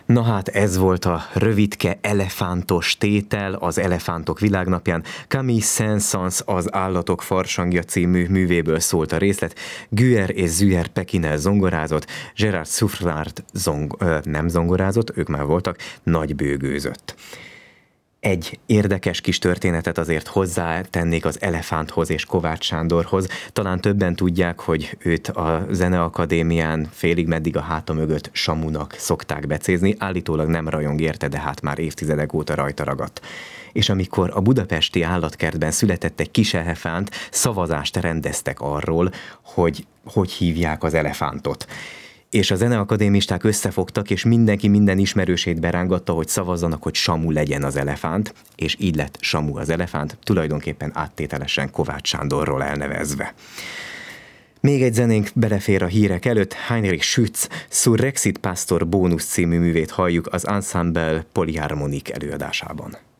Na hát ez volt a rövidke elefántos tétel az Elefántok világnapján. Camille Saint-Saëns Az állatok farsangja című művéből szólt a részlet. Güer és Züher Pekinel zongorázott, Gerard Soufflard nem zongorázott, ők már voltak, nagybőgőzött. Egy érdekes kis történetet azért hozzátennék az Elefánthoz és Kovács Sándorhoz. Talán többen tudják, hogy őt a Zeneakadémián félig meddig a háta mögött Samunak szokták becézni. Állítólag nem rajong érte, de hát már évtizedek óta rajta ragadt. És amikor a budapesti állatkertben született egy kis elefánt, szavazást rendeztek arról, hogy hívják az elefántot. És a zeneakadémisták összefogtak, és mindenki minden ismerősét berángatta, hogy szavazzanak, hogy Samu legyen az elefánt, és így lett Samu az elefánt, tulajdonképpen áttételesen Kovács Sándorról elnevezve. Még egy zenénk belefér a hírek előtt, Heinrich Schütz Surrexit Pastor bónusz című művét halljuk az Ensemble Polyharmonique előadásában.